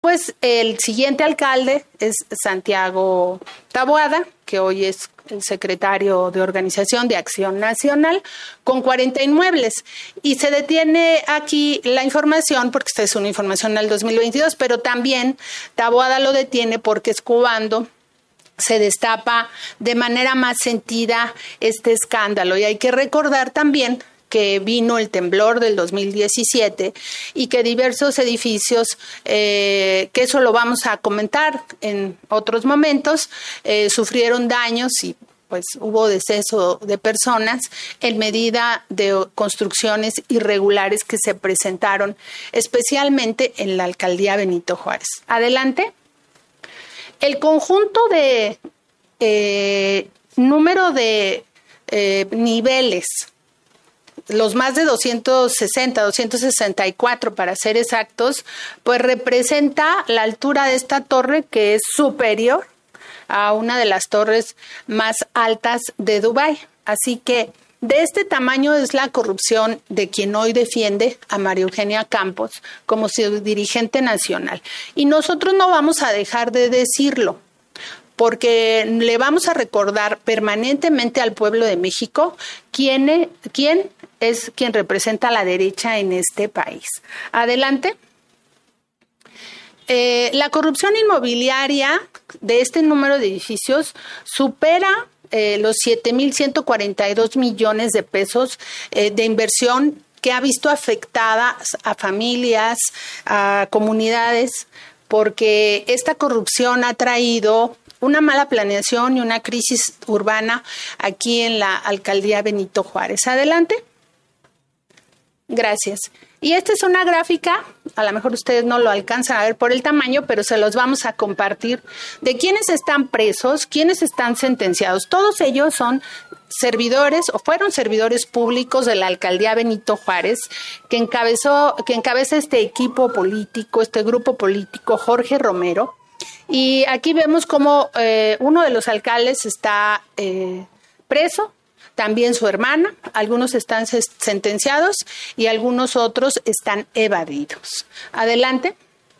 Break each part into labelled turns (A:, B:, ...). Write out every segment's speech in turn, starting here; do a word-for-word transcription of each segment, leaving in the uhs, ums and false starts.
A: Pues el siguiente alcalde es Santiago Taboada, que hoy es el secretario de Organización de Acción Nacional, con cuarenta inmuebles. Y se detiene aquí la información, porque esta es una información del dos mil veintidós, pero también Taboada lo detiene porque es cuando se destapa de manera más sentida este escándalo. Y hay que recordar también que vino el temblor del dos mil diecisiete y que diversos edificios, eh, que eso lo vamos a comentar en otros momentos, eh, sufrieron daños y pues hubo deceso de personas en medida de construcciones irregulares que se presentaron especialmente en la alcaldía Benito Juárez. Adelante. El conjunto de eh, número de eh, niveles, los más de doscientos sesenta, doscientos sesenta y cuatro para ser exactos, pues representa la altura de esta torre, que es superior a una de las torres más altas de Dubái. Así que de este tamaño es la corrupción de quien hoy defiende a María Eugenia Campos como su dirigente nacional. Y nosotros no vamos a dejar de decirlo, porque le vamos a recordar permanentemente al pueblo de México quién es, quién es quien representa a la derecha en este país. Adelante. Eh, la corrupción inmobiliaria de este número de edificios supera eh, los siete mil ciento cuarenta y dos millones de pesos eh, de inversión que ha visto afectadas a familias, a comunidades, porque esta corrupción ha traído una mala planeación y una crisis urbana aquí en la alcaldía Benito Juárez. Adelante. Gracias. Y esta es una gráfica, a lo mejor ustedes no lo alcanzan a ver por el tamaño, pero se los vamos a compartir, de quiénes están presos, quiénes están sentenciados. Todos ellos son servidores o fueron servidores públicos de la alcaldía Benito Juárez, que encabezó, que encabeza este equipo político, este grupo político, Jorge Romero. Y aquí vemos cómo eh, uno de los alcaldes está eh, preso, también su hermana, algunos están sentenciados y algunos otros están evadidos. Adelante.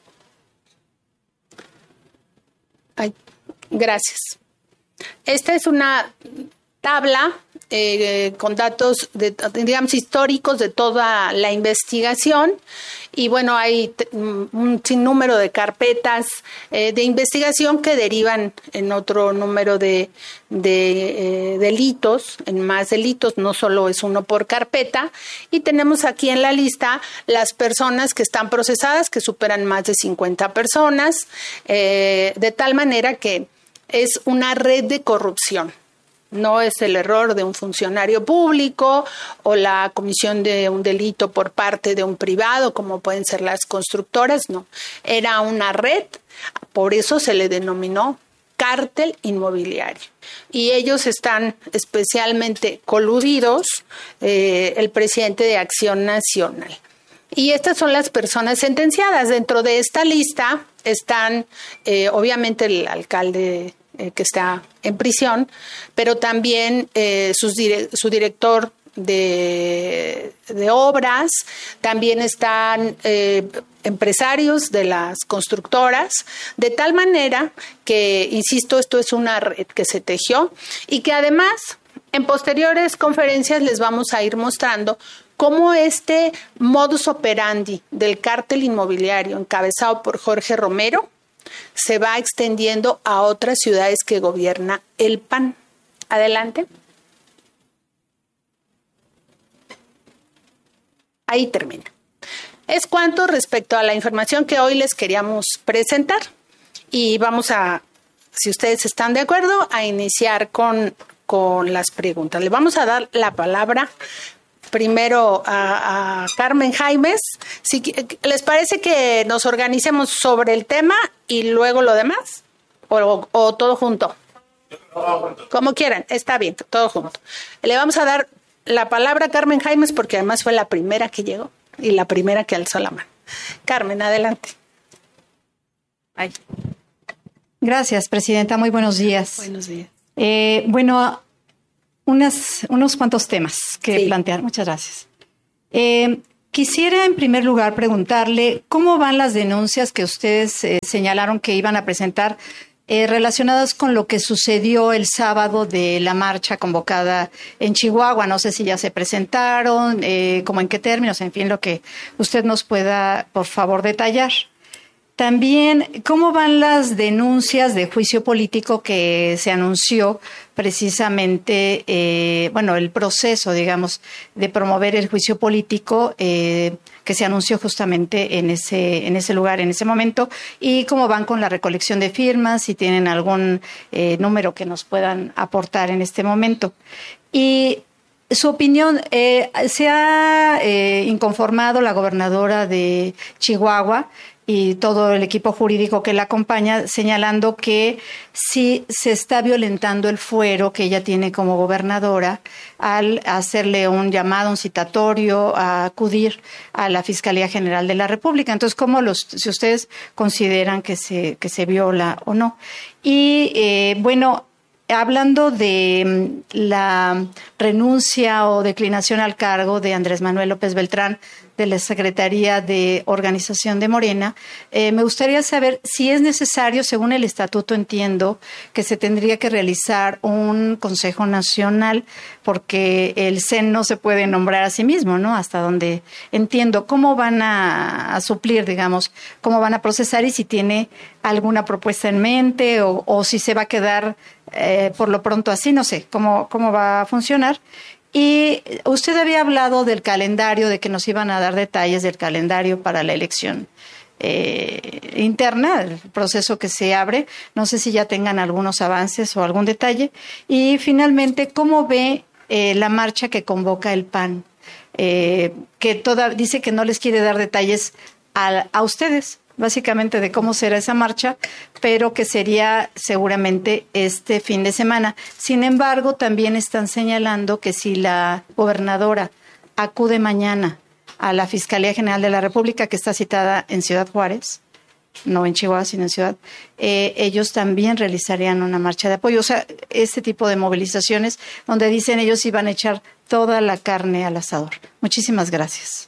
A: Ay, gracias. Esta es una tabla eh, con datos, de, digamos, históricos de toda la investigación. Y bueno, hay un sinnúmero de carpetas eh, de investigación que derivan en otro número de, de eh, delitos, en más delitos, no solo es uno por carpeta. Y tenemos aquí en la lista las personas que están procesadas, que superan más de cincuenta personas, eh, de tal manera que es una red de corrupción. No es el error de un funcionario público o la comisión de un delito por parte de un privado, como pueden ser las constructoras, no. Era una red, por eso se le denominó cártel inmobiliario. Y ellos están especialmente coludidos, eh, el presidente de Acción Nacional. Y estas son las personas sentenciadas. Dentro de esta lista están, eh, obviamente, el alcalde eh, que está en prisión, pero también eh, sus dire- su director de, de obras, también están eh, empresarios de las constructoras, de tal manera que, insisto, esto es una red que se tejió y que además en posteriores conferencias les vamos a ir mostrando cómo este modus operandi del cártel inmobiliario encabezado por Jorge Romero se va extendiendo a otras ciudades que gobierna el P A N. Adelante. Ahí termina. Es cuanto respecto a la información que hoy les queríamos presentar. Y vamos a, si ustedes están de acuerdo, a iniciar con, con las preguntas. Le vamos a dar la palabra primero a, a Carmen Jaimes. Si les parece que nos organicemos sobre el tema y luego lo demás, o, o todo junto. Todo junto. Como quieran, está bien, todo junto. Le vamos a dar la palabra a Carmen Jaimes porque además fue la primera que llegó y la primera que alzó la mano. Carmen, adelante. Ay.
B: Gracias, presidenta. Muy buenos días.
A: Buenos días.
B: Eh, bueno, unas, unos cuantos temas que
A: sí.
B: plantear. Muchas gracias. Eh, Quisiera en primer lugar preguntarle cómo van las denuncias que ustedes eh, señalaron que iban a presentar eh, relacionadas con lo que sucedió el sábado de la marcha convocada en Chihuahua. No sé si ya se presentaron, eh, como en qué términos, en fin, lo que usted nos pueda, por favor, detallar. También, ¿cómo van las denuncias de juicio político que se anunció precisamente, eh, bueno, el proceso, digamos, de promover el juicio político eh, que se anunció justamente en ese, en ese lugar, en ese momento? ¿Y cómo van con la recolección de firmas? Si tienen algún eh, número que nos puedan aportar en este momento. Y su opinión, eh, se ha eh, inconformado la gobernadora de Chihuahua y todo el equipo jurídico que la acompaña, señalando que sí se está violentando el fuero que ella tiene como gobernadora al hacerle un llamado, un citatorio, a acudir a la Fiscalía General de la República. Entonces, ¿cómo los, si ustedes consideran que se, que se viola o no? Y, eh, bueno, hablando de la renuncia o declinación al cargo de Andrés Manuel López Beltrán de la Secretaría de Organización de Morena, eh, me gustaría saber si es necesario, según el estatuto entiendo, que se tendría que realizar un Consejo Nacional, porque el C E N no se puede nombrar a sí mismo, ¿no? Hasta donde entiendo. ¿Cómo van a, a suplir, digamos, cómo van a procesar y si tiene alguna propuesta en mente o, o si se va a quedar eh, por lo pronto así? No sé cómo, cómo va a funcionar. Y usted había hablado del calendario, de que nos iban a dar detalles del calendario para la elección eh, interna, el proceso que se abre. No sé si ya tengan algunos avances o algún detalle. Y finalmente, ¿cómo ve eh, la marcha que convoca el P A N? Eh, que toda, dice que no les quiere dar detalles a, a ustedes, básicamente de cómo será esa marcha, pero que sería seguramente este fin de semana. Sin embargo, también están señalando que si la gobernadora acude mañana a la Fiscalía General de la República, que está citada en Ciudad Juárez, no en Chihuahua, sino en Ciudad, eh, ellos también realizarían una marcha de apoyo. O sea, este tipo de movilizaciones donde dicen ellos iban a echar toda la carne al asador. Muchísimas gracias.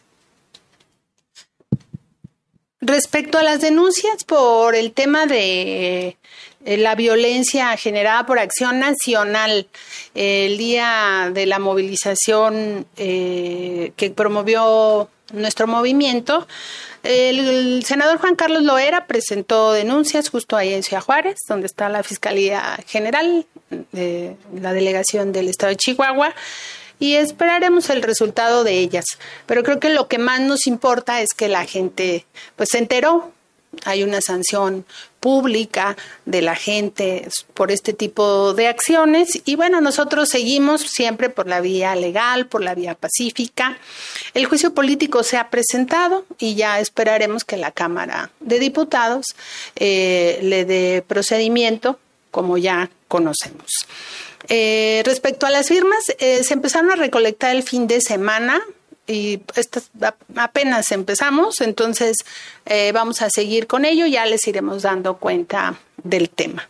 A: Respecto a las denuncias por el tema de eh, la violencia generada por Acción Nacional, eh, el día de la movilización eh, que promovió nuestro movimiento, el, el senador Juan Carlos Loera presentó denuncias justo ahí en Ciudad Juárez, donde está la Fiscalía General de la Delegación del Estado de Chihuahua, y esperaremos el resultado de ellas. Pero creo que lo que más nos importa es que la gente pues se enteró. Hay una sanción pública de la gente por este tipo de acciones y bueno, nosotros seguimos siempre por la vía legal, por la vía pacífica. El juicio político se ha presentado y ya esperaremos que la Cámara de Diputados eh, le dé procedimiento, como ya conocemos. Eh, respecto a las firmas, eh, se empezaron a recolectar el fin de semana y estas, apenas empezamos, entonces eh, vamos a seguir con ello, ya les iremos dando cuenta del tema.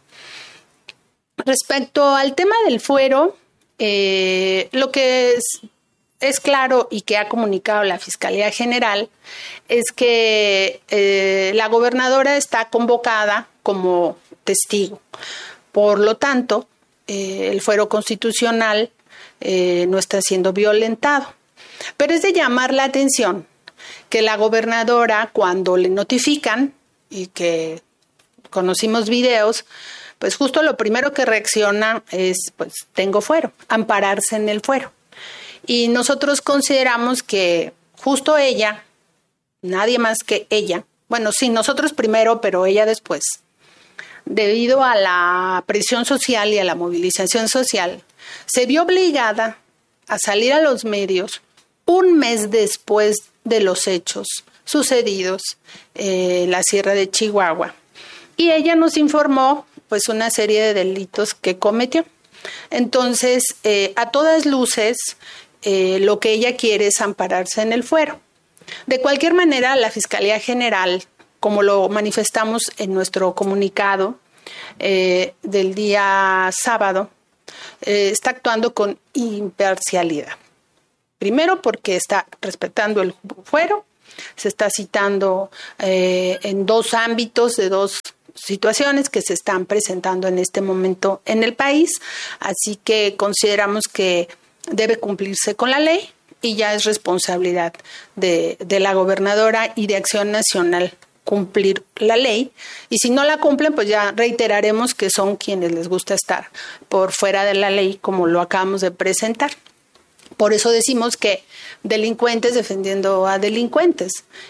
A: Respecto al tema del fuero, eh, lo que es, es claro y que ha comunicado la Fiscalía General es que eh, la gobernadora está convocada como testigo. Por lo tanto, eh, el fuero constitucional eh, no está siendo violentado. Pero es de llamar la atención que la gobernadora, cuando le notifican, y que conocimos videos, pues justo lo primero que reacciona es, pues tengo fuero, ampararse en el fuero. Y nosotros consideramos que justo ella, nadie más que ella, bueno, sí, nosotros primero, pero ella después, debido a la presión social y a la movilización social, se vio obligada a salir a los medios un mes después de los hechos sucedidos en la Sierra de Chihuahua. Y ella nos informó pues una serie de delitos que cometió. Entonces, eh, a todas luces, eh, lo que ella quiere es ampararse en el fuero. De cualquier manera, la Fiscalía General, como lo manifestamos en nuestro comunicado eh, del día sábado, eh, está actuando con imparcialidad. Primero, porque está respetando el fuero, se está citando eh, en dos ámbitos de dos situaciones que se están presentando en este momento en el país, así que consideramos que debe cumplirse con la ley y ya es responsabilidad de, de la gobernadora y de Acción Nacional cumplir la ley, y si no la cumplen, pues ya reiteraremos que son quienes les gusta estar por fuera de la ley, como lo acabamos de presentar. Por eso decimos que delincuentes defendiendo a delincuentes.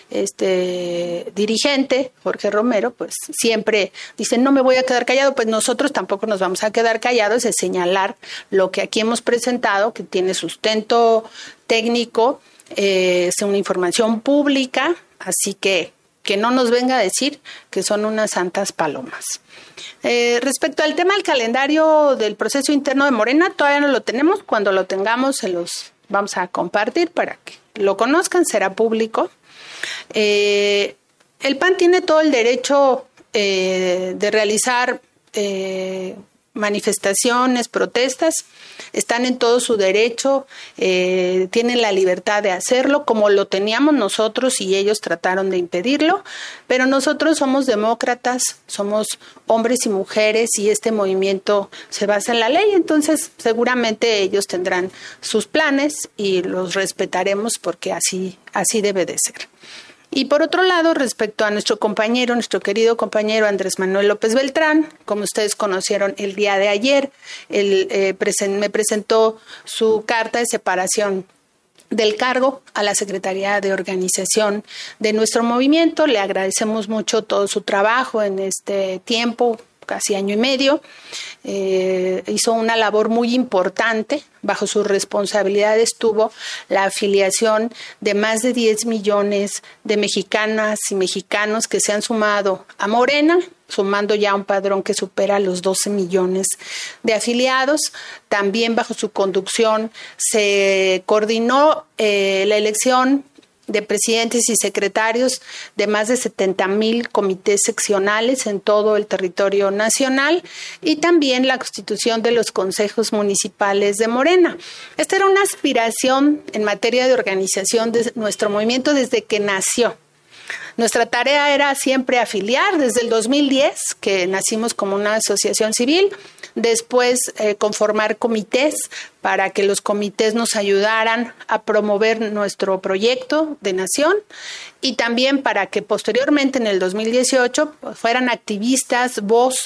A: Este dirigente, Jorge Romero, pues siempre dice, no me voy a quedar callado, pues nosotros tampoco nos vamos a quedar callados, es señalar lo que aquí hemos presentado, que tiene sustento técnico, eh, es una información pública, así que que no nos venga a decir que son unas santas palomas. Eh, respecto al tema del calendario del proceso interno de Morena, todavía no lo tenemos. Cuando lo tengamos, se los vamos a compartir para que lo conozcan, será público. Eh, el P A N tiene todo el derecho eh, de realizar eh, manifestaciones, protestas, están en todo su derecho, eh, tienen la libertad de hacerlo como lo teníamos nosotros y ellos trataron de impedirlo, pero nosotros somos demócratas, somos hombres y mujeres y este movimiento se basa en la ley, entonces seguramente ellos tendrán sus planes y los respetaremos porque así, así debe de ser. Y por otro lado, respecto a nuestro compañero, nuestro querido compañero Andrés Manuel López Beltrán, como ustedes conocieron el día de ayer, él eh, presen- me presentó su carta de separación del cargo a la Secretaría de Organización de nuestro movimiento. Le agradecemos mucho todo su trabajo en este tiempo, casi año y medio. Eh, hizo una labor muy importante. Bajo su responsabilidad estuvo la afiliación de más de diez millones de mexicanas y mexicanos que se han sumado a Morena, sumando ya un padrón que supera los doce millones de afiliados. También bajo su conducción se coordinó eh, la elección de presidentes y secretarios de más de setenta mil comités seccionales en todo el territorio nacional y también la constitución de los consejos municipales de Morena. Esta era una aspiración en materia de organización de nuestro movimiento desde que nació. Nuestra tarea era siempre afiliar desde el dos mil diez, que nacimos como una asociación civil, después eh, conformar comités para que los comités nos ayudaran a promover nuestro proyecto de nación y también para que posteriormente en el dos mil dieciocho pues, fueran activistas, voz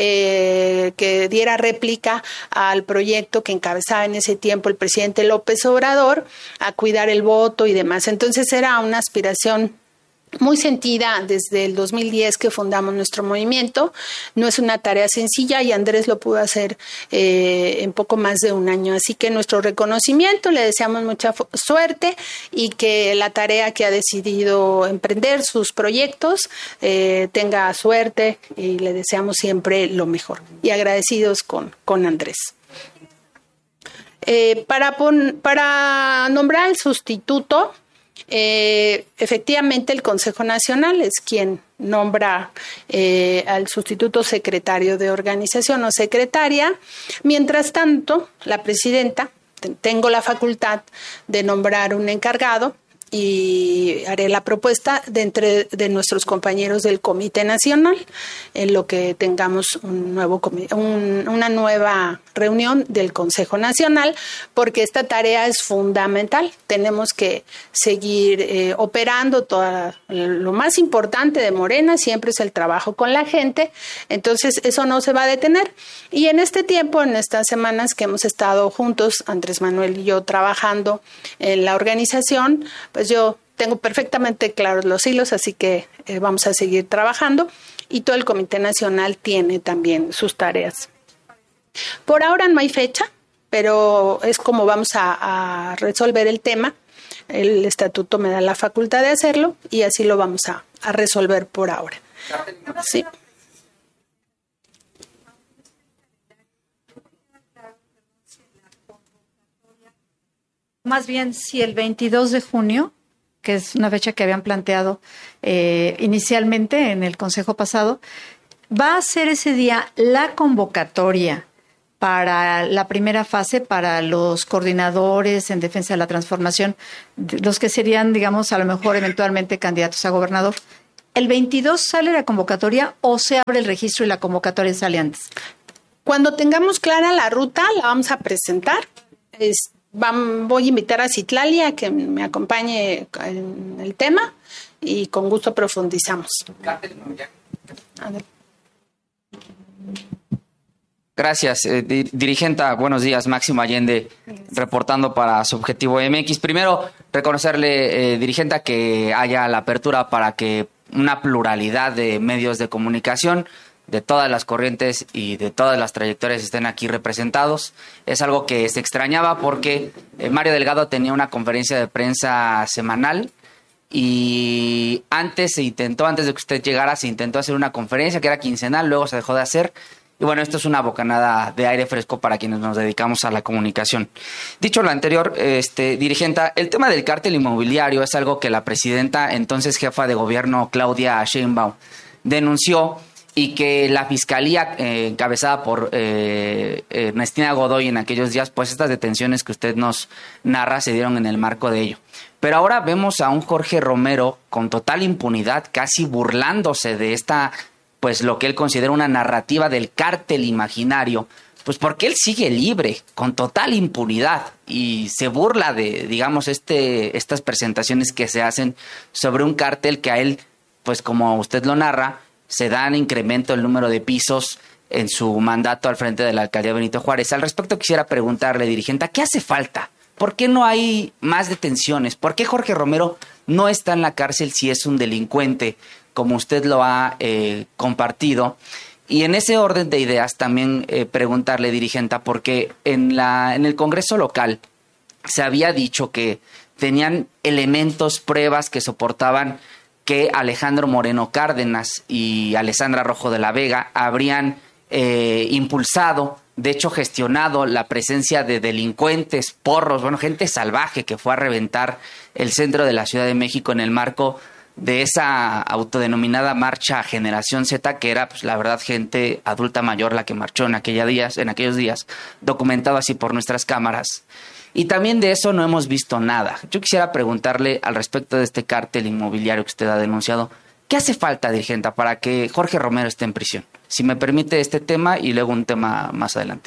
A: eh, que diera réplica al proyecto que encabezaba en ese tiempo el presidente López Obrador, a cuidar el voto y demás. Entonces era una aspiración muy sentida desde el dos mil diez que fundamos nuestro movimiento. No es una tarea sencilla y Andrés lo pudo hacer eh, en poco más de un año. Así que nuestro reconocimiento, le deseamos mucha suerte y que la tarea que ha decidido emprender, sus proyectos, eh, tenga suerte y le deseamos siempre lo mejor. Y agradecidos con, con Andrés. Eh, para, pon, para nombrar el sustituto, Eh, efectivamente el Consejo Nacional es quien nombra eh, al sustituto secretario de organización o secretaria. Mientras tanto, la presidenta, tengo la facultad de nombrar un encargado y haré la propuesta de entre de nuestros compañeros del Comité Nacional en lo que tengamos un nuevo un, una nueva reunión del Consejo Nacional, porque esta tarea es fundamental. Tenemos que seguir eh, operando. Toda, lo más importante de Morena siempre es el trabajo con la gente, entonces eso no se va a detener. Y en este tiempo, en estas semanas que hemos estado juntos, Andrés Manuel y yo trabajando en la organización, pues yo tengo perfectamente claros los hilos, así que eh, vamos a seguir trabajando y todo el Comité Nacional tiene también sus tareas. Por ahora no hay fecha, pero es como vamos a, a resolver el tema. El estatuto me da la facultad de hacerlo y así lo vamos a, a resolver por ahora. Sí.
B: Más bien, si el veintidós de junio, que es una fecha que habían planteado eh, inicialmente en el Consejo pasado, va a ser ese día la convocatoria para la primera fase, para los coordinadores en defensa de la transformación, los que serían, digamos, a lo mejor eventualmente candidatos a gobernador. ¿El veintidós sale la convocatoria o se abre el registro y la convocatoria sale antes?
A: Cuando tengamos clara la ruta, la vamos a presentar. Es, vam, voy a invitar a Citlali a que me acompañe en el tema y con gusto profundizamos. A ver.
C: Gracias, eh, di dirigenta. Buenos días, Máximo Allende, reportando para Subjetivo M X. Primero, reconocerle, eh, dirigenta, que haya la apertura para que una pluralidad de medios de comunicación de todas las corrientes y de todas las trayectorias estén aquí representados. Es algo que se extrañaba porque eh, Mario Delgado tenía una conferencia de prensa semanal y antes se intentó, antes de que usted llegara, se intentó hacer una conferencia que era quincenal, luego se dejó de hacer. Y bueno, esto es una bocanada de aire fresco para quienes nos dedicamos a la comunicación. Dicho lo anterior, este, dirigenta, el tema del cártel inmobiliario es algo que la presidenta, entonces jefa de gobierno, Claudia Sheinbaum, denunció, y que la fiscalía eh, encabezada por eh, Ernestina Godoy en aquellos días, pues estas detenciones que usted nos narra se dieron en el marco de ello. Pero ahora vemos a un Jorge Romero con total impunidad, casi burlándose de esta, pues lo que él considera una narrativa del cártel imaginario, pues porque él sigue libre, con total impunidad, y se burla de, digamos, este, estas presentaciones que se hacen sobre un cártel que a él, pues como usted lo narra, se dan incremento el número de pisos en su mandato al frente de la alcaldía Benito Juárez. Al respecto quisiera preguntarle, dirigenta, ¿qué hace falta? ¿Por qué no hay más detenciones? ¿Por qué Jorge Romero no está en la cárcel si es un delincuente, como usted lo ha eh, compartido? Y en ese orden de ideas también eh, preguntarle, dirigenta, porque en, la, en el Congreso local se había dicho que tenían elementos, pruebas que soportaban que Alejandro Moreno Cárdenas y Alessandra Rojo de la Vega habrían eh, impulsado, de hecho gestionado, la presencia de delincuentes, porros, bueno, gente salvaje que fue a reventar el centro de la Ciudad de México en el marco de esa autodenominada marcha Generación Z, que era, pues la verdad, gente adulta mayor la que marchó en, aquella días, en aquellos días, documentado así por nuestras cámaras. Y también de eso no hemos visto nada. Yo quisiera preguntarle al respecto de este cártel inmobiliario que usted ha denunciado, ¿qué hace falta, dirigenta, para que Jorge Romero esté en prisión? Si me permite este tema y luego un tema más adelante.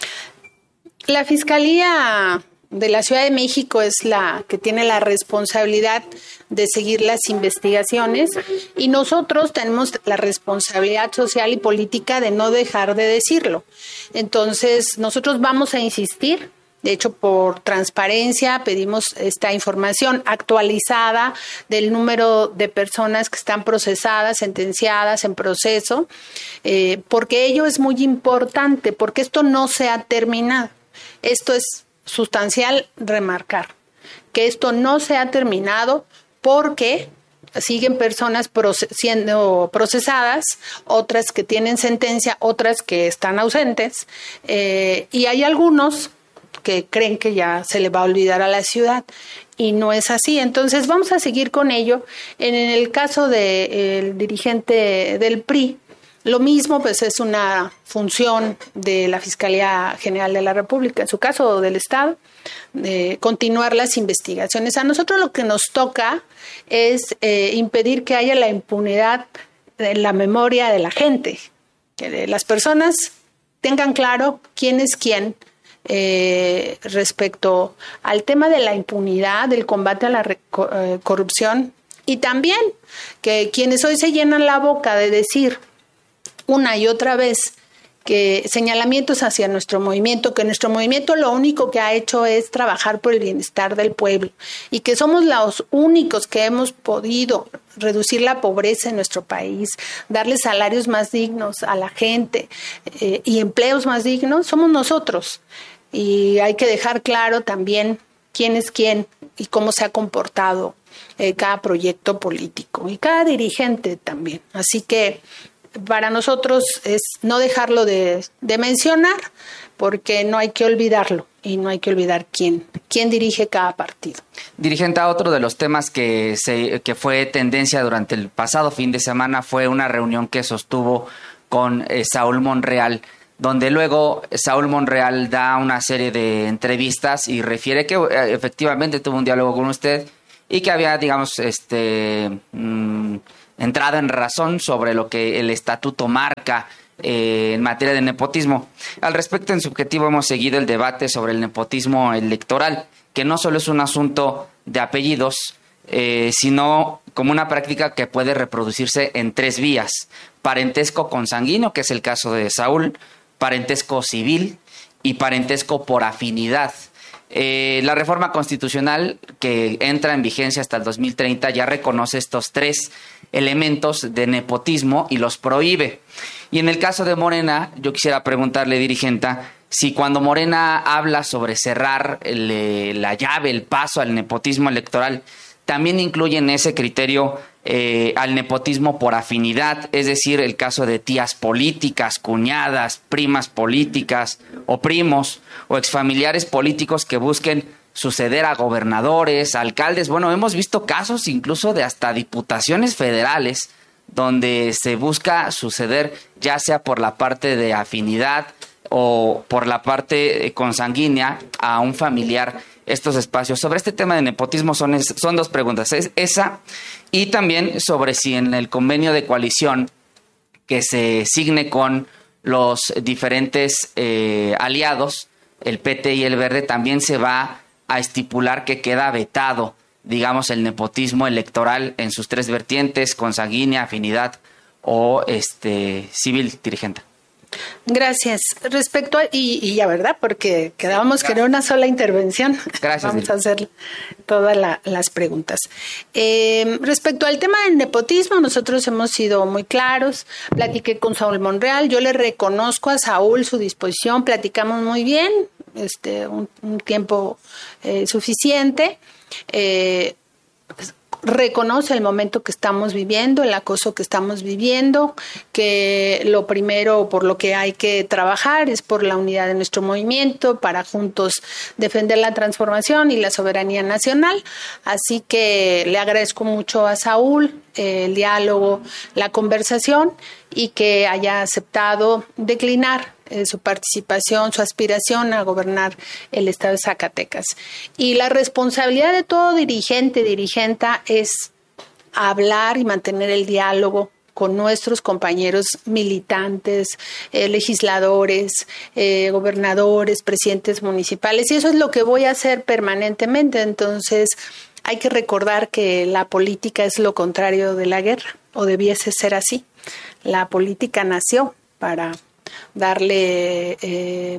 A: La Fiscalía de la Ciudad de México es la que tiene la responsabilidad de seguir las investigaciones y nosotros tenemos la responsabilidad social y política de no dejar de decirlo. Entonces, nosotros vamos a insistir. De hecho, por transparencia pedimos esta información actualizada del número de personas que están procesadas, sentenciadas, en proceso, eh, porque ello es muy importante, porque esto no se ha terminado. Esto es sustancial remarcar, que esto no se ha terminado porque siguen personas proce- siendo procesadas, otras que tienen sentencia, otras que están ausentes, eh, y hay algunos que creen que ya se le va a olvidar a la ciudad y no es así. Entonces vamos a seguir con ello. En el caso del dirigente del P R I, lo mismo, pues es una función de la Fiscalía General de la República, en su caso del Estado, de continuar las investigaciones. A nosotros lo que nos toca es eh, impedir que haya la impunidad en la memoria de la gente, que las personas tengan claro quién es quién, Eh, respecto al tema de la impunidad, del combate a la re- eh, corrupción, y también que quienes hoy se llenan la boca de decir una y otra vez que señalamientos hacia nuestro movimiento, que nuestro movimiento lo único que ha hecho es trabajar por el bienestar del pueblo y que somos los únicos que hemos podido reducir la pobreza en nuestro país, darle salarios más dignos a la gente eh, y empleos más dignos, somos nosotros. Y hay que dejar claro también quién es quién y cómo se ha comportado eh, cada proyecto político y cada dirigente también. Así que para nosotros es no dejarlo de, de mencionar, porque no hay que olvidarlo y no hay que olvidar quién, quién dirige cada partido.
C: Dirigenta, otro de los temas que, se, que fue tendencia durante el pasado fin de semana fue una reunión que sostuvo con eh, Saúl Monreal donde luego Saúl Monreal da una serie de entrevistas y refiere que eh, efectivamente tuvo un diálogo con usted y que había, digamos, este mmm, entrado en razón sobre lo que el estatuto marca eh, en materia de nepotismo. Al respecto, en Subjetivo hemos seguido el debate sobre el nepotismo electoral, que no solo es un asunto de apellidos, eh, sino como una práctica que puede reproducirse en tres vías: parentesco consanguíneo, que es el caso de Saúl, parentesco civil y parentesco por afinidad. Eh, la reforma constitucional que entra en vigencia hasta el dos mil treinta ya reconoce estos tres elementos de nepotismo y los prohíbe. Y en el caso de Morena, yo quisiera preguntarle, dirigenta, si cuando Morena habla sobre cerrar el, la llave, el paso al nepotismo electoral, también incluye en ese criterio eh, al nepotismo por afinidad, es decir, el caso de tías políticas, cuñadas, primas políticas o primos o exfamiliares políticos que busquen suceder a gobernadores, alcaldes. Bueno, hemos visto casos incluso de hasta diputaciones federales donde se busca suceder ya sea por la parte de afinidad o por la parte consanguínea a un familiar estos espacios. Sobre este tema de nepotismo son, es, son dos preguntas. Es esa, y también sobre si en el convenio de coalición que se signe con los diferentes eh, aliados, el P T y el Verde, también se va a estipular que queda vetado, digamos, el nepotismo electoral en sus tres vertientes: consanguínea, afinidad o este civil, dirigente.
A: Gracias. Respecto a, y, y ya, ¿verdad? Porque quedábamos que era una sola intervención.
C: Gracias.
A: Vamos a hacer todas la, las preguntas. Eh, respecto al tema del nepotismo, nosotros hemos sido muy claros. Platiqué con Saúl Monreal. Yo le reconozco a Saúl su disposición. Platicamos muy bien, este, un, un tiempo eh, suficiente. Eh, pues, reconoce el momento que estamos viviendo, el acoso que estamos viviendo, que lo primero por lo que hay que trabajar es por la unidad de nuestro movimiento, para juntos defender la transformación y la soberanía nacional. Así que le agradezco mucho a Saúl eh, el diálogo, la conversación, y que haya aceptado declinar Eh, su participación, su aspiración a gobernar el estado de Zacatecas. Y la responsabilidad de todo dirigente, dirigenta, es hablar y mantener el diálogo con nuestros compañeros militantes, eh, legisladores, eh, gobernadores, presidentes municipales, y eso es lo que voy a hacer permanentemente. Entonces, hay que recordar que la política es lo contrario de la guerra, o debiese ser así. La política nació para darle eh,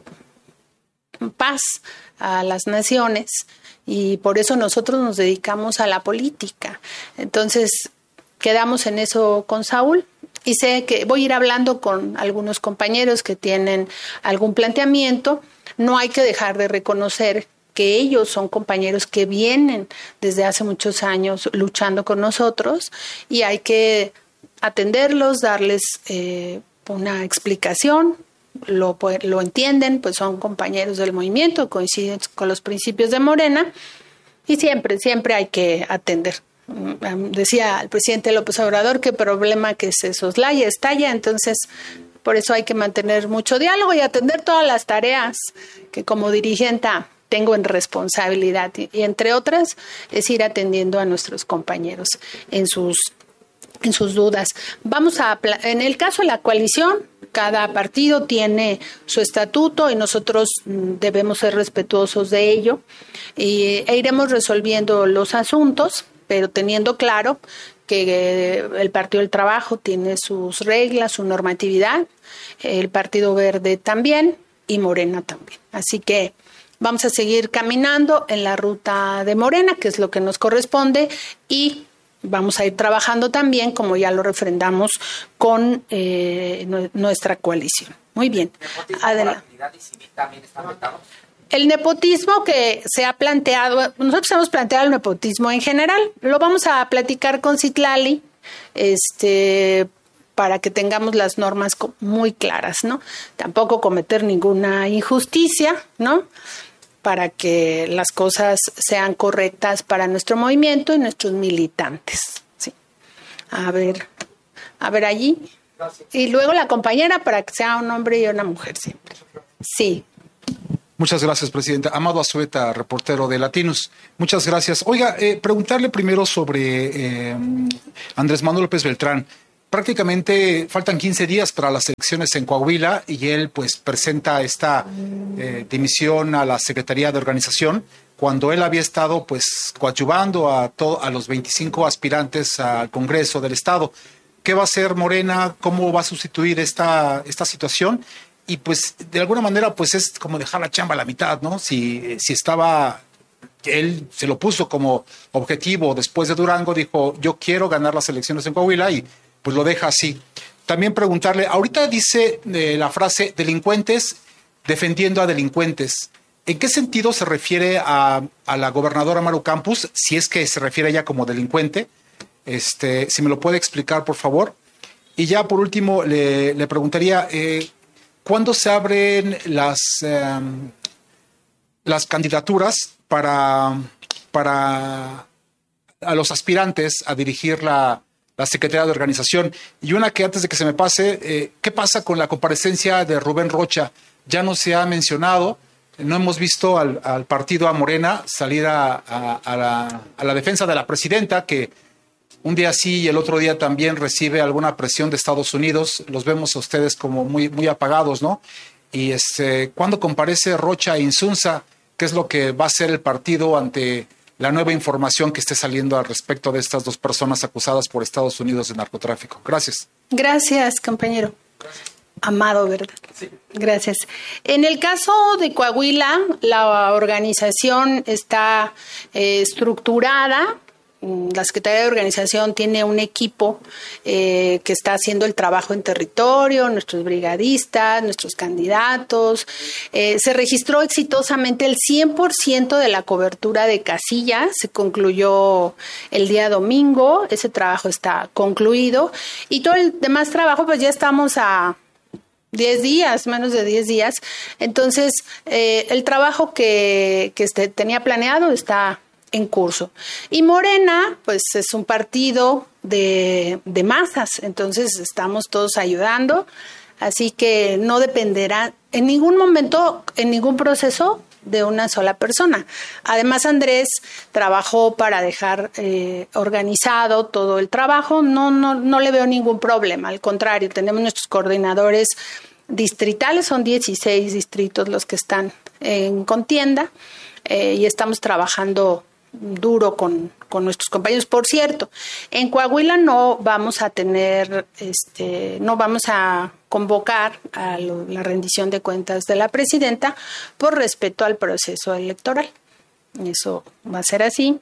A: paz a las naciones, y por eso nosotros nos dedicamos a la política. Entonces quedamos en eso con Saúl, y sé que voy a ir hablando con algunos compañeros que tienen algún planteamiento. No hay que dejar de reconocer que ellos son compañeros que vienen desde hace muchos años luchando con nosotros, y hay que atenderlos, darles eh, una explicación. Lo, lo entienden, pues son compañeros del movimiento, coinciden con los principios de Morena, y siempre, siempre hay que atender. Decía el presidente López Obrador, qué problema que se soslaya, estalla. Entonces, por eso hay que mantener mucho diálogo y atender todas las tareas que como dirigenta tengo en responsabilidad, y, y entre otras es ir atendiendo a nuestros compañeros en sus en sus dudas. Vamos a, en el caso de la coalición, cada partido tiene su estatuto y nosotros debemos ser respetuosos de ello, y, e iremos resolviendo los asuntos, pero teniendo claro que el Partido del Trabajo tiene sus reglas, su normatividad, el Partido Verde también y Morena también. Así que vamos a seguir caminando en la ruta de Morena, que es lo que nos corresponde, y vamos a ir trabajando también, como ya lo refrendamos, con eh, nuestra coalición. Muy bien. Adelante. El nepotismo que se ha planteado, nosotros hemos planteado el nepotismo en general, lo vamos a platicar con Citlali, este, para que tengamos las normas muy claras, ¿no? Tampoco cometer ninguna injusticia, ¿no? Para que las cosas sean correctas para nuestro movimiento y nuestros militantes. Sí. A ver, a ver allí. Gracias. Y luego la compañera para que sea un hombre y una mujer siempre. Sí.
D: Muchas gracias, presidenta. Amado Azueta, reportero de Latinos. Muchas gracias. Oiga, eh, preguntarle primero sobre eh, Andrés Manuel López Beltrán. Prácticamente faltan quince días para las elecciones en Coahuila y él pues presenta esta eh, dimisión a la Secretaría de Organización cuando él había estado pues coadyuvando a, to- a los veinticinco aspirantes al Congreso del Estado. ¿Qué va a hacer Morena? ¿Cómo va a sustituir esta, esta situación? Y pues de alguna manera pues es como dejar la chamba a la mitad, ¿no? Si, si estaba, él se lo puso como objetivo después de Durango, dijo yo quiero ganar las elecciones en Coahuila y pues lo deja así. También preguntarle, ahorita dice eh, la frase delincuentes defendiendo a delincuentes. ¿En qué sentido se refiere a, a la gobernadora Maru Campos, si es que se refiere a ella como delincuente? Este, si me lo puede explicar, por favor. Y ya por último le, le preguntaría, eh, ¿cuándo se abren las, eh, las candidaturas para, para a los aspirantes a dirigir la, la Secretaría de Organización? Y una que antes de que se me pase, eh, ¿qué pasa con la comparecencia de Rubén Rocha? Ya no se ha mencionado, no hemos visto al, al partido, a Morena, salir a, a, a, la, a la defensa de la presidenta, que un día sí y el otro día también recibe alguna presión de Estados Unidos. Los vemos a ustedes como muy, muy apagados, ¿no? Y este, ¿cuándo comparece Rocha e Insunza? ¿Qué es lo que va a hacer el partido ante la nueva información que esté saliendo al respecto de estas dos personas acusadas por Estados Unidos de narcotráfico? Gracias.
A: Gracias, compañero. Amado, ¿verdad? Sí. Gracias. En el caso de Coahuila, la organización está eh, estructurada. La Secretaría de Organización tiene un equipo eh, que está haciendo el trabajo en territorio, nuestros brigadistas, nuestros candidatos. Eh, se registró exitosamente el cien por ciento de la cobertura de casillas, se concluyó el día domingo, ese trabajo está concluido. Y todo el demás trabajo, pues ya estamos a diez días, menos de diez días. Entonces, eh, el trabajo que, que este, tenía planeado está en curso. Y Morena, pues es un partido de, de masas, entonces estamos todos ayudando, así que no dependerá en ningún momento, en ningún proceso de una sola persona. Además, Andrés trabajó para dejar eh, organizado todo el trabajo, no, no, no le veo ningún problema, al contrario, tenemos nuestros coordinadores distritales, son dieciséis distritos los que están en contienda eh, y estamos trabajando duro con, con nuestros compañeros. Por cierto, en Coahuila no vamos a tener, este, no vamos a convocar a lo, la rendición de cuentas de la presidenta por respeto al proceso electoral. Eso va a ser así.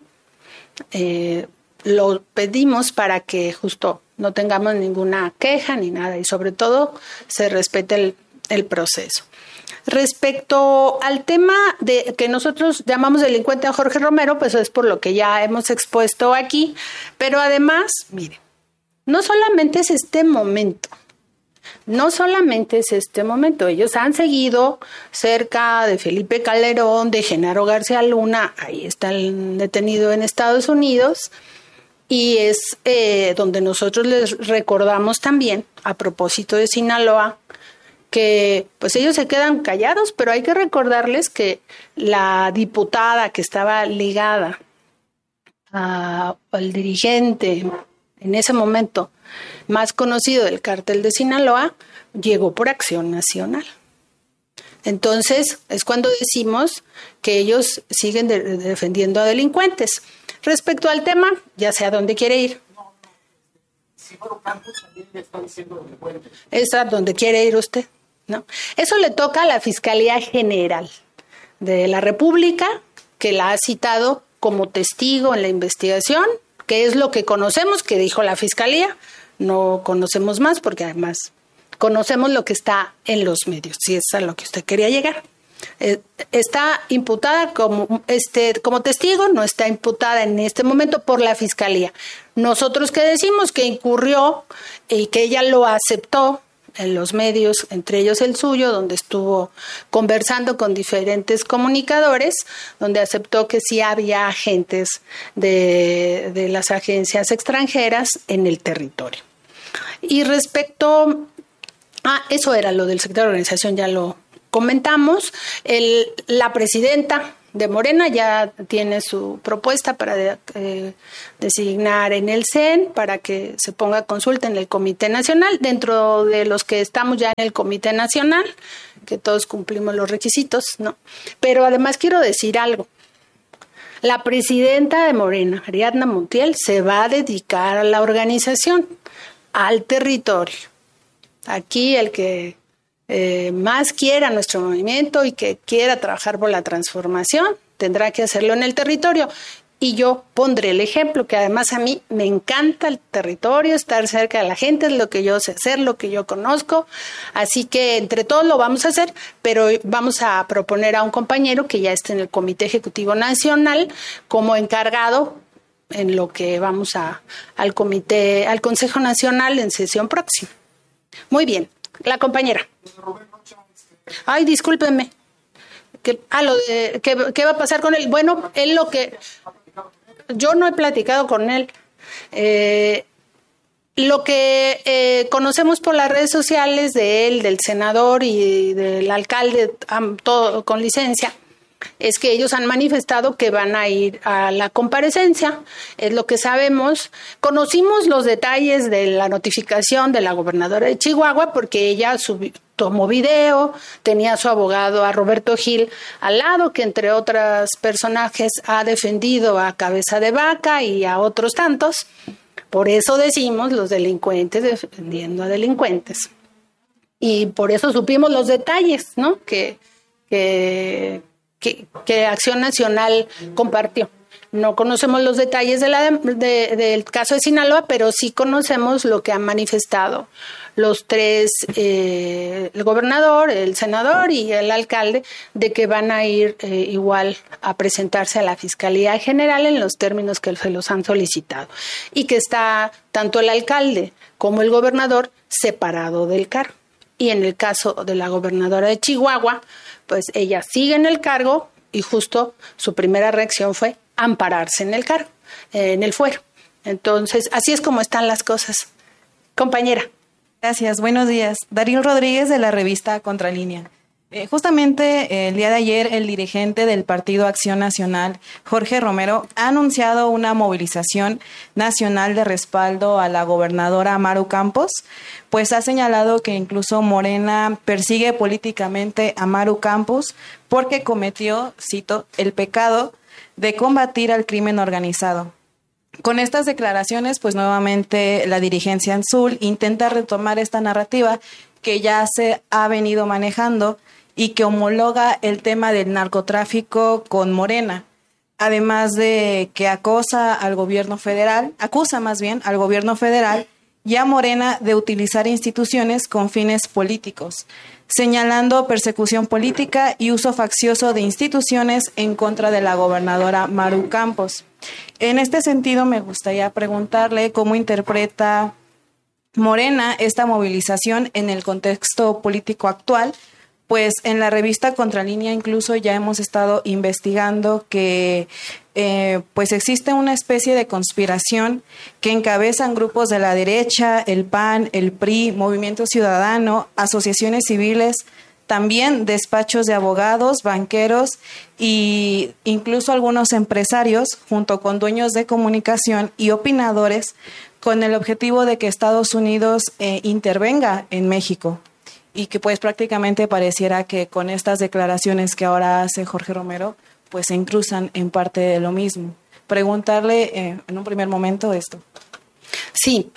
A: Eh, lo pedimos para que justo no tengamos ninguna queja ni nada y sobre todo se respete el, el proceso. Respecto al tema de que nosotros llamamos delincuente a Jorge Romero, pues es por lo que ya hemos expuesto aquí, pero además, mire, no solamente es este momento, no solamente es este momento, ellos han seguido cerca de Felipe Calderón, de Genaro García Luna, ahí está el detenido en Estados Unidos, y es eh, donde nosotros les recordamos también, a propósito de Sinaloa, que pues ellos se quedan callados, pero hay que recordarles que la diputada que estaba ligada a, al dirigente en ese momento más conocido del cártel de Sinaloa llegó por Acción Nacional. Entonces es cuando decimos que ellos siguen de, de defendiendo a delincuentes. Respecto al tema, ya sé a dónde quiere ir.
D: Si Maru Campos también le está diciendo delincuente.
A: Es a donde quiere ir usted. ¿No? Eso le toca a la Fiscalía General de la República, que la ha citado como testigo en la investigación, que es lo que conocemos, que dijo la Fiscalía. No conocemos más porque además conocemos lo que está en los medios, si es a lo que usted quería llegar. Eh, está imputada como, este, como testigo, no está imputada en este momento por la Fiscalía. Nosotros que decimos que incurrió y que ella lo aceptó en los medios, entre ellos el suyo, donde estuvo conversando con diferentes comunicadores, donde aceptó que sí había agentes de, de las agencias extranjeras en el territorio. Y respecto a, eso era lo del secretario de organización, ya lo comentamos. El, la presidenta de Morena ya tiene su propuesta para de, eh, designar en el C E N para que se ponga a consulta en el Comité Nacional, dentro de los que estamos ya en el Comité Nacional, que todos cumplimos los requisitos, ¿no? Pero además quiero decir algo. La presidenta de Morena, Ariadna Montiel, se va a dedicar a la organización, al territorio. Aquí el que Eh, más quiera nuestro movimiento y que quiera trabajar por la transformación, tendrá que hacerlo en el territorio. Y yo pondré el ejemplo, que además a mí me encanta el territorio, estar cerca de la gente, es lo que yo sé hacer, lo que yo conozco. Así que entre todos lo vamos a hacer, pero vamos a proponer a un compañero que ya esté en el Comité Ejecutivo Nacional como encargado en lo que vamos a, al comité, al Consejo Nacional en sesión próxima. Muy bien. La compañera. Ay, discúlpenme. ¿Qué, ah, lo de, ¿qué, ¿Qué va a pasar con él? Bueno, él lo que... Yo no he platicado con él. Eh, lo que eh, conocemos por las redes sociales de él, del senador y del alcalde, todo con licencia, es que ellos han manifestado que van a ir a la comparecencia, es lo que sabemos. Conocimos los detalles de la notificación de la gobernadora de Chihuahua porque ella subió, tomó video, tenía a su abogado, a Roberto Gil, al lado, que entre otros personajes ha defendido a Cabeza de Vaca y a otros tantos. Por eso decimos los delincuentes defendiendo a delincuentes. Y por eso supimos los detalles, ¿no? Que... que Que, que Acción Nacional compartió. No conocemos los detalles de la, de, del caso de Sinaloa, pero sí conocemos lo que han manifestado los tres, eh, el gobernador, el senador y el alcalde, de que van a ir eh, igual a presentarse a la Fiscalía General en los términos que se los han solicitado. Y que está tanto el alcalde como el gobernador separado del cargo. Y en el caso de la gobernadora de Chihuahua, pues ella sigue en el cargo y justo su primera reacción fue ampararse en el cargo, eh, en el fuero. Entonces, así es como están las cosas. Compañera.
E: Gracias, buenos días. Darío Rodríguez de la revista Contralínea. Eh, justamente eh, el día de ayer el dirigente del Partido Acción Nacional, Jorge Romero, ha anunciado una movilización nacional de respaldo a la gobernadora Maru Campos, pues ha señalado que incluso Morena persigue políticamente a Maru Campos porque cometió, cito, el pecado de combatir al crimen organizado. Con estas declaraciones, pues nuevamente la dirigencia azul intenta retomar esta narrativa que ya se ha venido manejando y que homologa el tema del narcotráfico con Morena, además de que acosa al gobierno federal, acusa más bien al gobierno federal y a Morena de utilizar instituciones con fines políticos, señalando persecución política y uso faccioso de instituciones en contra de la gobernadora Maru Campos. En este sentido, me gustaría preguntarle cómo interpreta Morena esta movilización en el contexto político actual, pues en la revista Contralínea incluso ya hemos estado investigando que eh, pues existe una especie de conspiración que encabezan grupos de la derecha, el P A N, el P R I, Movimiento Ciudadano, asociaciones civiles, también despachos de abogados, banqueros e incluso algunos empresarios, junto con dueños de comunicación y opinadores, con el objetivo de que Estados Unidos eh, intervenga en México. Y que pues prácticamente pareciera que con estas declaraciones que ahora hace Jorge Romero, pues se incrustan en parte de lo mismo. Preguntarle eh, en un primer momento esto.
A: Sí.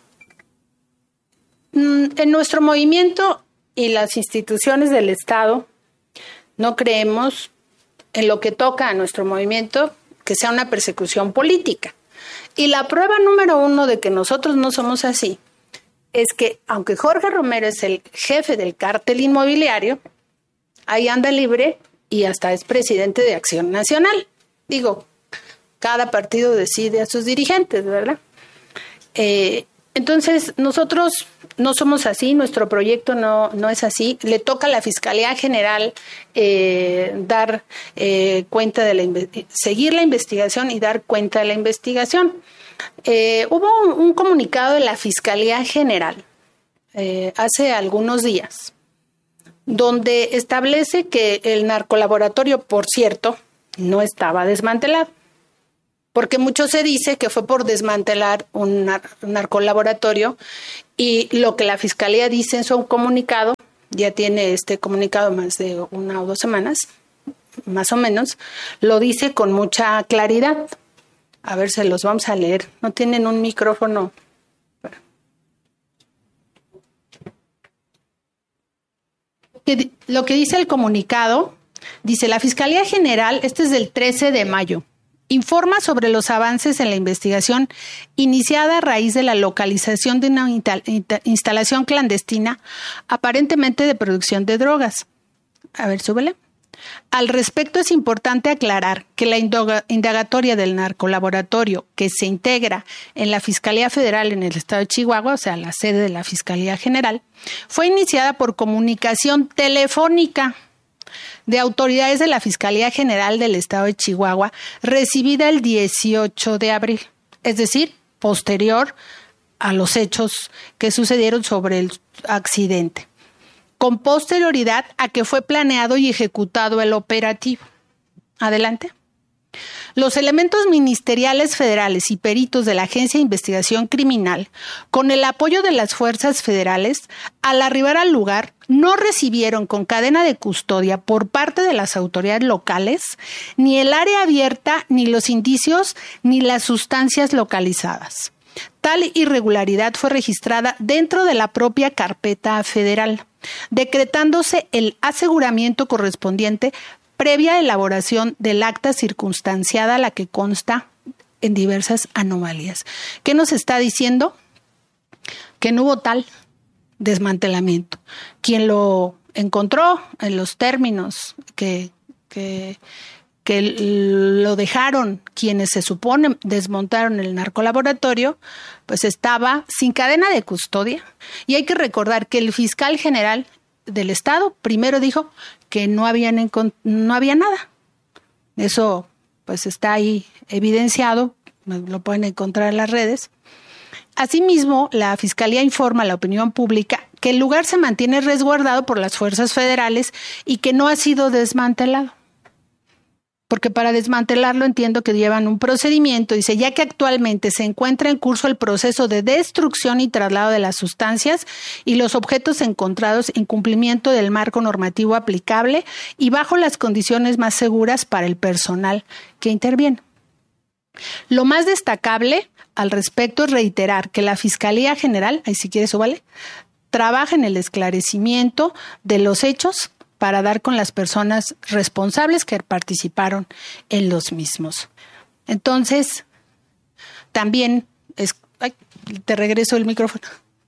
A: En nuestro movimiento y las instituciones del Estado no creemos en lo que toca a nuestro movimiento que sea una persecución política. Y la prueba número uno de que nosotros no somos así es que, aunque Jorge Romero es el jefe del cártel inmobiliario, ahí anda libre y hasta es presidente de Acción Nacional. Digo, cada partido decide a sus dirigentes, ¿verdad? Eh, entonces, nosotros no somos así, nuestro proyecto no, no es así. Le toca a la Fiscalía General eh, dar eh, cuenta de la seguir la investigación y dar cuenta de la investigación. Eh, hubo un, un comunicado de la Fiscalía General eh, hace algunos días, donde establece que el narcolaboratorio, por cierto, no estaba desmantelado. Porque mucho se dice que fue por desmantelar un, nar un narcolaboratorio, y lo que la Fiscalía dice en su comunicado, ya tiene este comunicado más de una o dos semanas, más o menos, lo dice con mucha claridad. A ver, se los vamos a leer. ¿No tienen un micrófono? Lo que dice el comunicado, dice la Fiscalía General, este es del trece de mayo, informa sobre los avances en la investigación iniciada a raíz de la localización de una instalación clandestina aparentemente de producción de drogas. A ver, súbele. Al respecto, es importante aclarar que la indagatoria del narcolaboratorio que se integra en la Fiscalía Federal en el estado de Chihuahua, o sea, la sede de la Fiscalía General, fue iniciada por comunicación telefónica de autoridades de la Fiscalía General del estado de Chihuahua, recibida el dieciocho de abril, es decir, posterior a los hechos que sucedieron sobre el accidente, con posterioridad a que fue planeado y ejecutado el operativo. Adelante. Los elementos ministeriales federales y peritos de la Agencia de Investigación Criminal, con el apoyo de las fuerzas federales, al arribar al lugar, no recibieron con cadena de custodia por parte de las autoridades locales ni el área abierta, ni los indicios, ni las sustancias localizadas. Tal irregularidad fue registrada dentro de la propia carpeta federal, decretándose el aseguramiento correspondiente previa elaboración del acta circunstanciada a la que consta en diversas anomalías. ¿Qué nos está diciendo? Que no hubo tal desmantelamiento. Quien lo encontró en los términos que, que, que lo dejaron quienes se supone desmontaron el narcolaboratorio, pues estaba sin cadena de custodia. Y hay que recordar que el fiscal general del estado primero dijo que no habían no había nada. Eso pues está ahí evidenciado, lo pueden encontrar en las redes. Asimismo, la Fiscalía informa a la opinión pública que el lugar se mantiene resguardado por las fuerzas federales y que no ha sido desmantelado. Porque para desmantelarlo entiendo que llevan un procedimiento, dice, ya que actualmente se encuentra en curso el proceso de destrucción y traslado de las sustancias y los objetos encontrados en cumplimiento del marco normativo aplicable y bajo las condiciones más seguras para el personal que interviene. Lo más destacable al respecto es reiterar que la Fiscalía General, ahí si quieres súbale, trabaja en el esclarecimiento de los hechos para dar con las personas responsables que participaron en los mismos. Entonces, también, es, ay, te regreso el micrófono.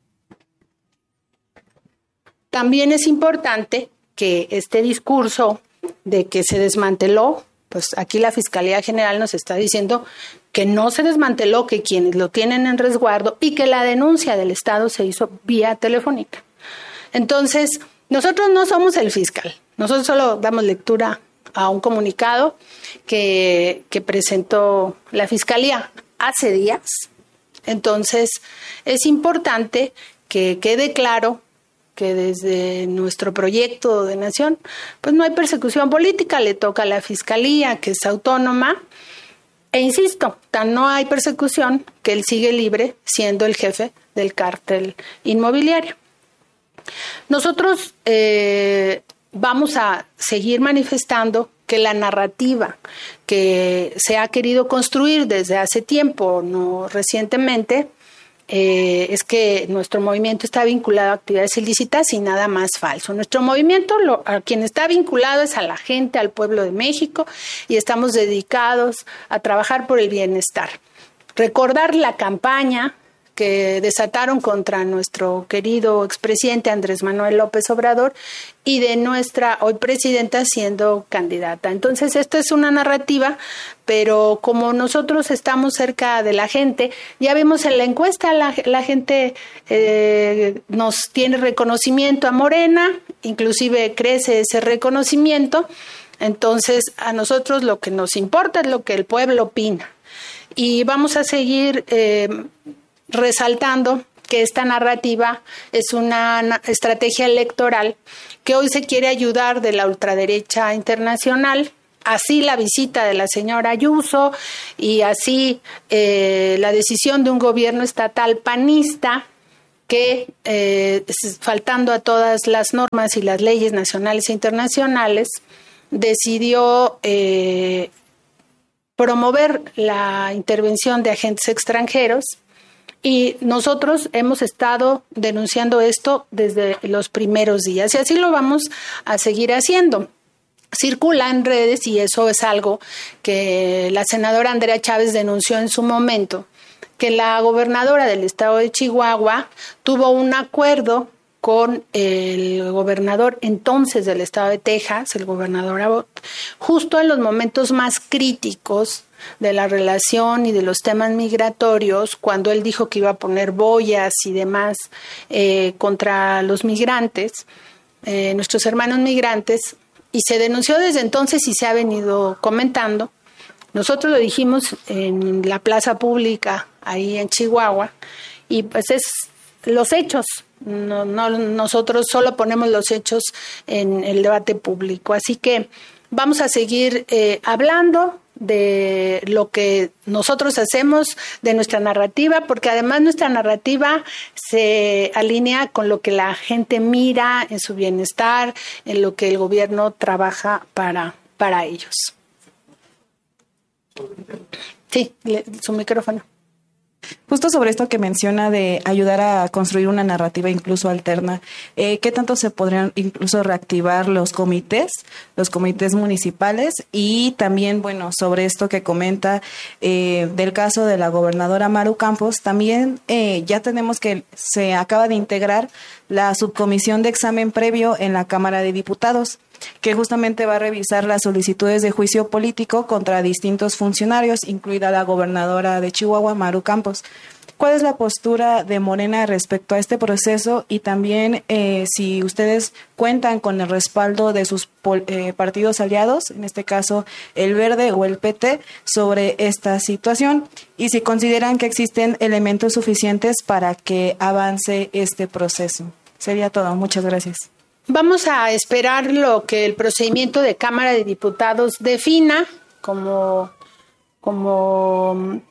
A: También es importante que este discurso de que se desmanteló, pues aquí la Fiscalía General nos está diciendo que no se desmanteló, que quienes lo tienen en resguardo y que la denuncia del Estado se hizo vía telefónica. Entonces, nosotros no somos el fiscal, nosotros solo damos lectura a un comunicado que, que presentó la Fiscalía hace días. Entonces, es importante que quede claro que desde nuestro proyecto de nación, pues no hay persecución política, le toca a la Fiscalía, que es autónoma, e insisto, tan no hay persecución que él sigue libre siendo el jefe del cártel inmobiliario. Nosotros eh, vamos a seguir manifestando que la narrativa que se ha querido construir desde hace tiempo, no recientemente, eh, es que nuestro movimiento está vinculado a actividades ilícitas y nada más falso. Nuestro movimiento, lo, a quien está vinculado es a la gente, al pueblo de México, y estamos dedicados a trabajar por el bienestar. Recordar la campaña que desataron contra nuestro querido expresidente Andrés Manuel López Obrador y de nuestra hoy presidenta siendo candidata. Entonces, esto es una narrativa, pero como nosotros estamos cerca de la gente, ya vimos en la encuesta, la, la gente eh, nos tiene reconocimiento a Morena, inclusive crece ese reconocimiento. Entonces, a nosotros lo que nos importa es lo que el pueblo opina. y vamos a seguir eh, resaltando que esta narrativa es una na- estrategia electoral que hoy se quiere ayudar de la ultraderecha internacional. Así la visita de la señora Ayuso y así eh, la decisión de un gobierno estatal panista que, eh, faltando a todas las normas y las leyes nacionales e internacionales, decidió eh, promover la intervención de agentes extranjeros. Y nosotros hemos estado denunciando esto desde los primeros días y así lo vamos a seguir haciendo. Circula en redes, y eso es algo que la senadora Andrea Chávez denunció en su momento, que la gobernadora del estado de Chihuahua tuvo un acuerdo con el gobernador entonces del estado de Texas, el gobernador Abbott, justo en los momentos más críticos de la relación y de los temas migratorios, cuando él dijo que iba a poner boyas y demás eh, contra los migrantes, eh, nuestros hermanos migrantes, y se denunció desde entonces y se ha venido comentando. Nosotros lo dijimos en la plaza pública ahí en Chihuahua, y pues es los hechos. No, no, nosotros solo ponemos los hechos en el debate público. Así que vamos a seguir eh, hablando de lo que nosotros hacemos, de nuestra narrativa, porque además nuestra narrativa se alinea con lo que la gente mira en su bienestar, en lo que el gobierno trabaja para, para ellos. Sí, le, su micrófono.
E: Justo sobre esto que menciona de ayudar a construir una narrativa incluso alterna, eh, ¿qué tanto se podrían incluso reactivar los comités, los comités municipales? Y también, bueno, sobre esto que comenta eh, del caso de la gobernadora Maru Campos, también eh, ya tenemos que se acaba de integrar la subcomisión de examen previo en la Cámara de Diputados, que justamente va a revisar las solicitudes de juicio político contra distintos funcionarios, incluida la gobernadora de Chihuahua, Maru Campos. ¿Cuál es la postura de Morena respecto a este proceso? Y también eh, si ustedes cuentan con el respaldo de sus pol- eh, partidos aliados, en este caso el Verde o el P T, sobre esta situación, y si consideran que existen elementos suficientes para que avance este proceso. Sería todo. Muchas gracias.
A: Vamos a esperar lo que el procedimiento de Cámara de Diputados defina como, como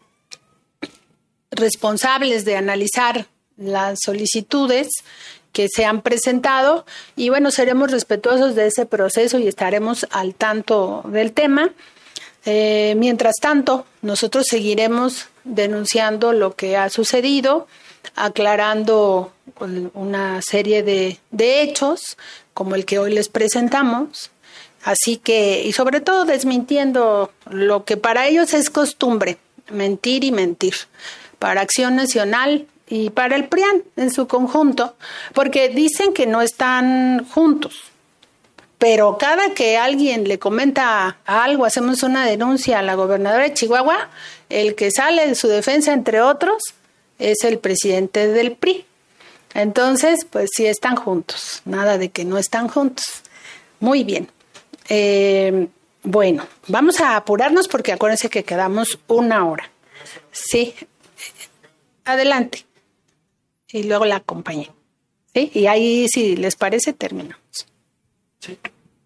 A: responsables de analizar las solicitudes que se han presentado, y bueno, seremos respetuosos de ese proceso y estaremos al tanto del tema. Eh, mientras tanto, nosotros seguiremos denunciando lo que ha sucedido, aclarando una serie de, de hechos como el que hoy les presentamos, así que, y sobre todo desmintiendo lo que para ellos es costumbre, mentir y mentir, para Acción Nacional y para el P R I A N en su conjunto, porque dicen que no están juntos, pero cada que alguien le comenta algo, hacemos una denuncia a la gobernadora de Chihuahua, el que sale de su defensa, entre otros, es el presidente del P R I. Entonces, pues sí están juntos, nada de que no están juntos. Muy bien. Eh, bueno, vamos a apurarnos porque acuérdense que quedamos una hora. Sí, adelante. Y luego la acompañé. ¿Sí? Y ahí, si les parece, terminamos.
F: Sí.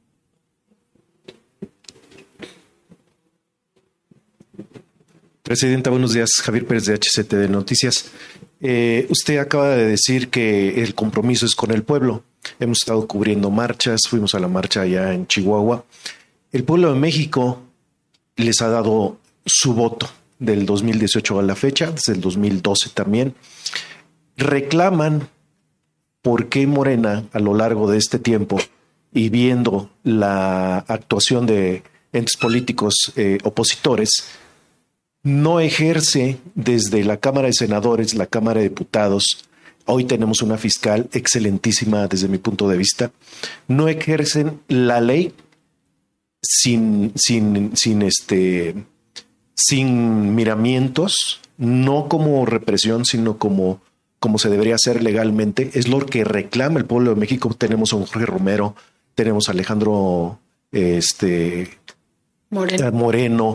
F: Presidenta, buenos días. Javier Pérez de H C T de Noticias. Eh, usted acaba de decir que el compromiso es con el pueblo. Hemos estado cubriendo marchas, fuimos a la marcha allá en Chihuahua. El pueblo de México les ha dado su voto del dos mil dieciocho a la fecha, desde el dos mil doce también. Reclaman por qué Morena, a lo largo de este tiempo y viendo la actuación de entes políticos eh, opositores, no ejerce desde la Cámara de Senadores, la Cámara de Diputados. Hoy tenemos una fiscal excelentísima desde mi punto de vista. No ejercen la ley sin, sin, sin, este, sin miramientos, no como represión, sino como, como se debería hacer legalmente. Es lo que reclama el pueblo de México. Tenemos a Jorge Romero, tenemos a Alejandro este,
A: Moreno.
F: Moreno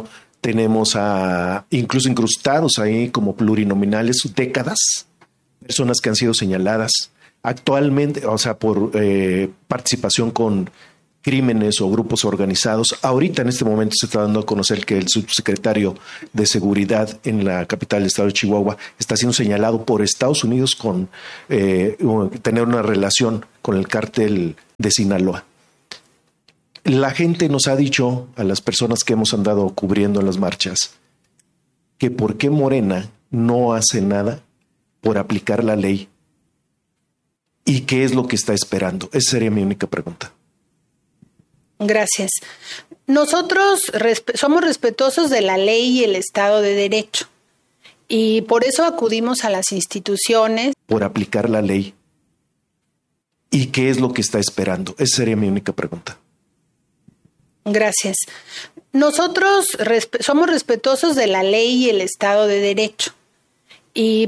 F: tenemos a incluso incrustados ahí como plurinominales décadas, personas que han sido señaladas actualmente, o sea, por eh, participación con crímenes o grupos organizados. Ahorita en este momento se está dando a conocer que el subsecretario de Seguridad en la capital del estado de Chihuahua está siendo señalado por Estados Unidos con eh, tener una relación con el cártel de Sinaloa. La gente nos ha dicho, a las personas que hemos andado cubriendo en las marchas, que por qué Morena no hace nada por aplicar la ley y qué es lo que está esperando. Esa sería mi única pregunta.
A: Gracias. Nosotros resp- somos respetuosos de la ley y el Estado de Derecho y por eso acudimos a las instituciones.
F: Por aplicar la ley y qué es lo que está esperando. Esa sería mi única pregunta.
A: Gracias. Nosotros resp- somos respetuosos de la ley y el Estado de Derecho y